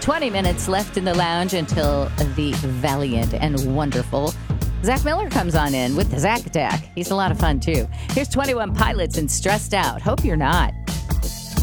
20 minutes left in the lounge until the valiant and wonderful Zach Miller comes on in with the Zach Attack. He's a lot of fun, too. Here's 21 Pilots and Stressed Out. Hope you're not.